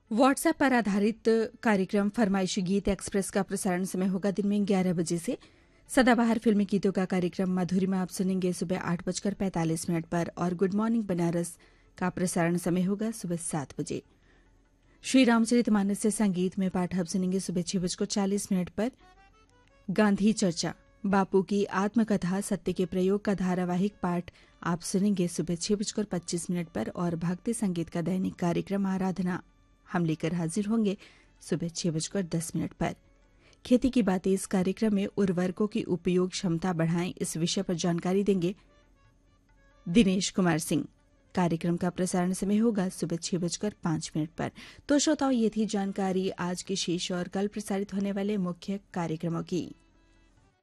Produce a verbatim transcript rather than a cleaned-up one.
WhatsApp पर आधारित कार्यक्रम फरमाइशी गीत एक्सप्रेस का प्रसारण समय होगा दिन में ग्यारह बजे से। सदाबहार फिल्मी गीतों का कार्यक्रम मधुरिमा आप सुनेंगे सुबह आठ बजकर पैंतालीस मिनट पर और गुड मॉर्निंग बनारस का प्रसारण समय होगा सुबह सात बजे। श्री रामचरितमानस से संगीत में पाठ आप सुनेंगे सुबह छह बजकर चालीस मिनट पर। गांधी चर्चा बापू की आत्मकथा सत्य के प्रयोग का धारावाहिक पाठ आप सुनेंगे सुबह छह बजकर पच्चीस मिनट पर और भक्ति संगीत का दैनिक कार्यक्रम आराधना हम लेकर हाजिर होंगे सुबह छह बजकर दस मिनट पर। खेती की बातें इस कार्यक्रम में उर्वरकों की उपयोग क्षमता बढ़ाएं इस विषय पर जानकारी देंगे दिनेश कुमार सिंह। कार्यक्रम का प्रसारण समय होगा सुबह छह बजकर पांच मिनट पर। तो श्रोताओं, ये थी जानकारी आज की शेष और कल प्रसारित होने वाले मुख्य कार्यक्रमों की।